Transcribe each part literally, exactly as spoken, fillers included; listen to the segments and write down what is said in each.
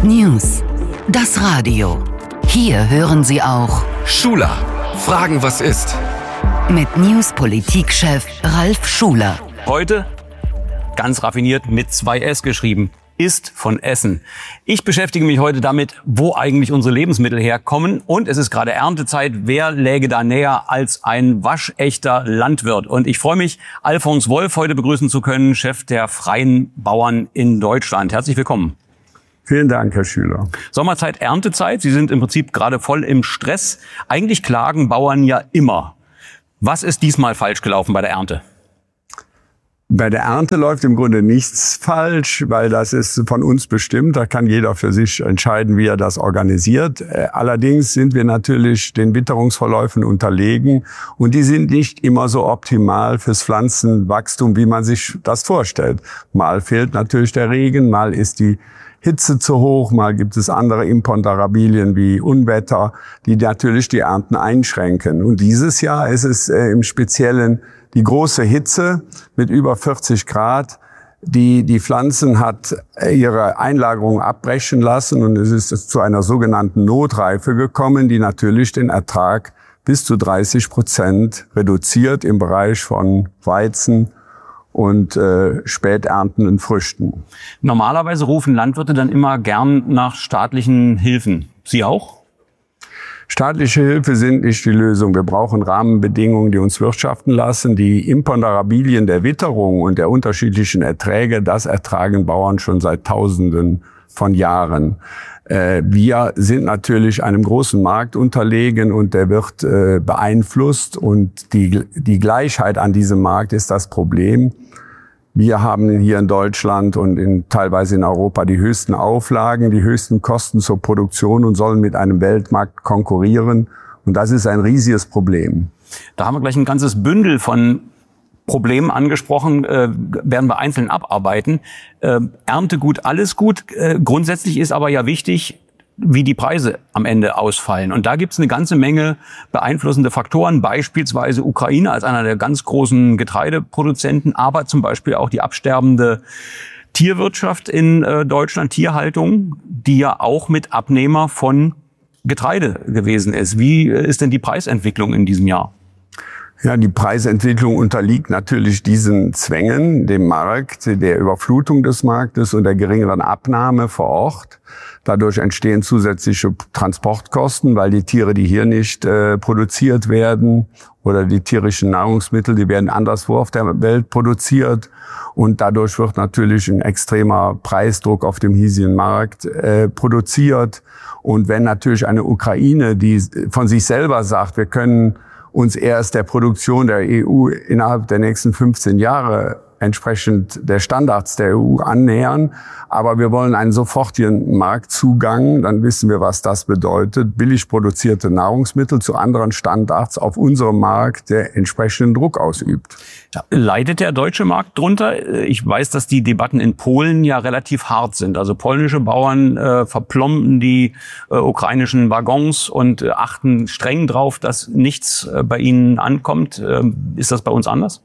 News. Das Radio. Hier hören Sie auch Schuler. Fragen, was ist? Mit News-Politik-Chef Ralf Schuler. Heute ganz raffiniert mit zwei S geschrieben. Ist von Essen. Ich beschäftige mich heute damit, wo eigentlich unsere Lebensmittel herkommen. Und es ist gerade Erntezeit. Wer läge da näher als ein waschechter Landwirt? Und ich freue mich, Alfons Wolf heute begrüßen zu können, Chef der Freien Bauern in Deutschland. Herzlich willkommen. Vielen Dank, Herr Schüler. Sommerzeit, Erntezeit. Sie sind im Prinzip gerade voll im Stress. Eigentlich klagen Bauern ja immer. Was ist diesmal falsch gelaufen bei der Ernte? Bei der Ernte läuft im Grunde nichts falsch, weil das ist von uns bestimmt. Da kann jeder für sich entscheiden, wie er das organisiert. Allerdings sind wir natürlich den Witterungsverläufen unterlegen und die sind nicht immer so optimal fürs Pflanzenwachstum, wie man sich das vorstellt. Mal fehlt natürlich der Regen, mal ist die Hitze zu hoch, mal gibt es andere Imponderabilien wie Unwetter, die natürlich die Ernten einschränken. Und dieses Jahr ist es äh, im Speziellen die große Hitze mit über vierzig Grad, die die Pflanzen hat ihre Einlagerung abbrechen lassen und es ist zu einer sogenannten Notreife gekommen, die natürlich den Ertrag bis zu dreißig Prozent reduziert im Bereich von Weizen und äh, späterntenden Früchten. Normalerweise rufen Landwirte dann immer gern nach staatlichen Hilfen. Sie auch? Staatliche Hilfe sind nicht die Lösung. Wir brauchen Rahmenbedingungen, die uns wirtschaften lassen. Die Imponderabilien der Witterung und der unterschiedlichen Erträge, das ertragen Bauern schon seit Tausenden von Jahren. Äh, wir sind natürlich einem großen Markt unterlegen und der wird äh, beeinflusst. Und die, die Gleichheit an diesem Markt ist das Problem. Wir haben hier in Deutschland und in, teilweise in Europa die höchsten Auflagen, die höchsten Kosten zur Produktion und sollen mit einem Weltmarkt konkurrieren. Und das ist ein riesiges Problem. Da haben wir gleich ein ganzes Bündel von Problemen angesprochen, äh, werden wir einzeln abarbeiten. Äh, Ernte gut, alles gut. Äh, grundsätzlich ist aber ja wichtig, wie die Preise am Ende ausfallen. Und da gibt es eine ganze Menge beeinflussende Faktoren, beispielsweise Ukraine als einer der ganz großen Getreideproduzenten, aber zum Beispiel auch die absterbende Tierwirtschaft in äh, Deutschland, Tierhaltung, die ja auch mit Abnehmer von Getreide gewesen ist. Wie ist denn die Preisentwicklung in diesem Jahr? Ja, die Preisentwicklung unterliegt natürlich diesen Zwängen, dem Markt, der Überflutung des Marktes und der geringeren Abnahme vor Ort. Dadurch entstehen zusätzliche Transportkosten, weil die Tiere, die hier nicht äh, produziert werden oder die tierischen Nahrungsmittel, die werden anderswo auf der Welt produziert. Und dadurch wird natürlich ein extremer Preisdruck auf dem hiesigen Markt äh, produziert. Und wenn natürlich eine Ukraine, die von sich selber sagt, wir können uns erst der Produktion der E U innerhalb der nächsten fünfzehn Jahre entsprechend der Standards der E U annähern. Aber wir wollen einen sofortigen Marktzugang. Dann wissen wir, was das bedeutet. Billig produzierte Nahrungsmittel zu anderen Standards auf unserem Markt, der entsprechenden Druck ausübt. Ja, leidet der deutsche Markt drunter? Ich weiß, dass die Debatten in Polen ja relativ hart sind. Also polnische Bauern äh, verplomben die äh, ukrainischen Waggons und äh, achten streng drauf, dass nichts äh, bei ihnen ankommt. Äh, ist das bei uns anders?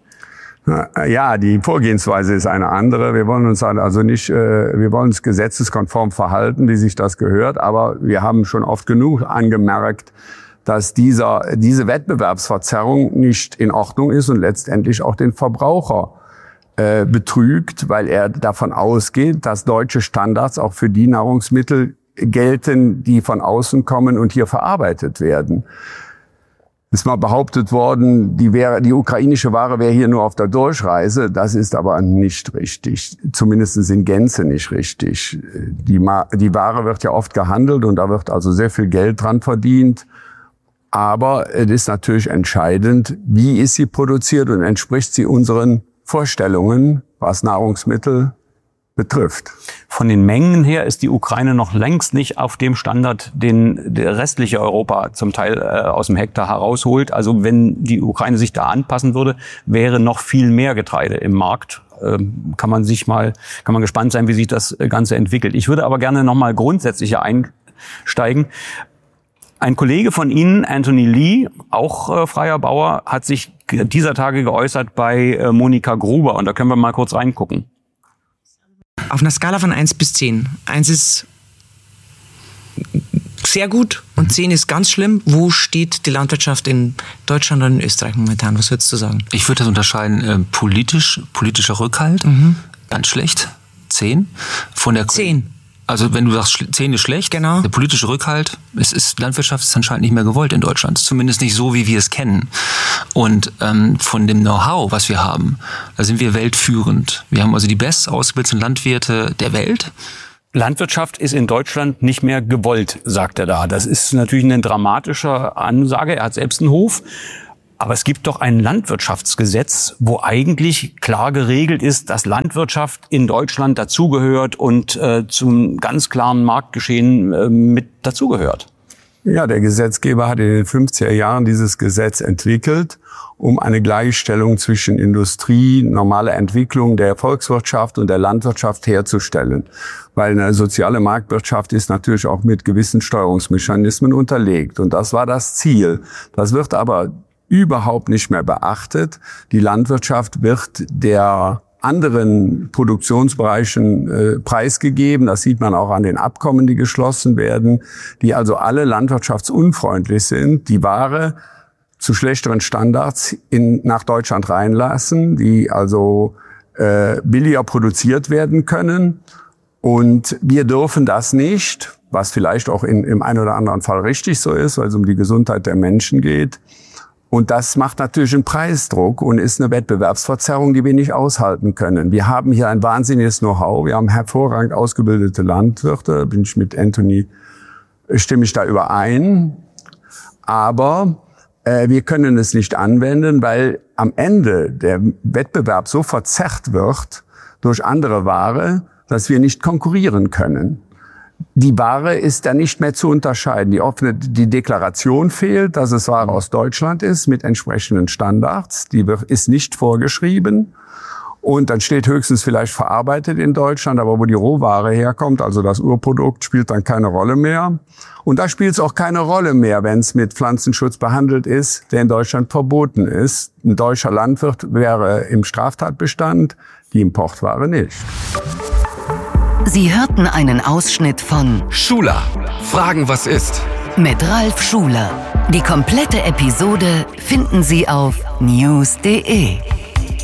Ja, die Vorgehensweise ist eine andere. Wir wollen uns also nicht, wir wollen uns gesetzeskonform verhalten, wie sich das gehört. Aber wir haben schon oft genug angemerkt, dass dieser, diese Wettbewerbsverzerrung nicht in Ordnung ist und letztendlich auch den Verbraucher äh, betrügt, weil er davon ausgeht, dass deutsche Standards auch für die Nahrungsmittel gelten, die von außen kommen und hier verarbeitet werden. Es ist mal behauptet worden, die, wäre, die ukrainische Ware wäre hier nur auf der Durchreise. Das ist aber nicht richtig, zumindest in Gänze nicht richtig. Die, die Ware wird ja oft gehandelt und da wird also sehr viel Geld dran verdient. Aber es ist natürlich entscheidend, wie ist sie produziert und entspricht sie unseren Vorstellungen, was Nahrungsmittel betrifft. Von den Mengen her ist die Ukraine noch längst nicht auf dem Standard, den der restliche Europa zum Teil äh, aus dem Hektar herausholt. Also wenn die Ukraine sich da anpassen würde, wäre noch viel mehr Getreide im Markt. Ähm, kann man sich mal, kann man gespannt sein, wie sich das Ganze entwickelt. Ich würde aber gerne noch mal grundsätzlicher einsteigen. Ein Kollege von Ihnen, Anthony Lee, auch äh, freier Bauer, hat sich dieser Tage geäußert bei äh, Monika Gruber. Und da können wir mal kurz reingucken. Auf einer Skala von eins bis zehn. eins ist sehr gut und zehn ist ganz schlimm. Wo steht die Landwirtschaft in Deutschland und in Österreich momentan? Was würdest du sagen? Ich würde das unterscheiden, äh, politisch, politischer Rückhalt, mhm. ganz schlecht, zehn. Von der zehn. Also wenn du sagst, zehn ist schlecht, genau. Der politische Rückhalt, es ist, Landwirtschaft ist anscheinend nicht mehr gewollt in Deutschland. Zumindest nicht so, wie wir es kennen. Und ähm, von dem Know-how, was wir haben, da sind wir weltführend. Wir haben also die best ausgebildeten Landwirte der Welt. Landwirtschaft ist in Deutschland nicht mehr gewollt, sagt er da. Das ist natürlich eine dramatische Ansage. Er hat selbst einen Hof. Aber es gibt doch ein Landwirtschaftsgesetz, wo eigentlich klar geregelt ist, dass Landwirtschaft in Deutschland dazugehört und äh, zum ganz klaren Marktgeschehen äh, mit dazugehört. Ja, der Gesetzgeber hat in den fünfziger Jahren dieses Gesetz entwickelt, um eine Gleichstellung zwischen Industrie, normale Entwicklung der Volkswirtschaft und der Landwirtschaft herzustellen. Weil eine soziale Marktwirtschaft ist natürlich auch mit gewissen Steuerungsmechanismen unterlegt. Und das war das Ziel. Das wird aber überhaupt nicht mehr beachtet. Die Landwirtschaft wird der anderen Produktionsbereichen äh, preisgegeben. Das sieht man auch an den Abkommen, die geschlossen werden, die also alle landwirtschaftsunfreundlich sind, die Ware zu schlechteren Standards in, nach Deutschland reinlassen, die also äh, billiger produziert werden können. Und wir dürfen das nicht, was vielleicht auch in, im einen oder anderen Fall richtig so ist, weil es um die Gesundheit der Menschen geht. Und das macht natürlich einen Preisdruck und ist eine Wettbewerbsverzerrung, die wir nicht aushalten können. Wir haben hier ein wahnsinniges Know-how. Wir haben hervorragend ausgebildete Landwirte. Bin ich mit Anthony, stimme ich da überein. Aber äh, wir können es nicht anwenden, weil am Ende der Wettbewerb so verzerrt wird durch andere Ware, dass wir nicht konkurrieren können. Die Ware ist dann nicht mehr zu unterscheiden. Die offene, die Deklaration fehlt, dass es Ware aus Deutschland ist mit entsprechenden Standards. Die ist nicht vorgeschrieben. Und dann steht höchstens vielleicht verarbeitet in Deutschland, aber wo die Rohware herkommt, also das Urprodukt, spielt dann keine Rolle mehr. Und da spielt es auch keine Rolle mehr, wenn es mit Pflanzenschutz behandelt ist, der in Deutschland verboten ist. Ein deutscher Landwirt wäre im Straftatbestand, die Importware nicht. Sie hörten einen Ausschnitt von Schuler. Fragen, was ist? Mit Ralf Schuler. Die komplette Episode finden Sie auf news punkt de.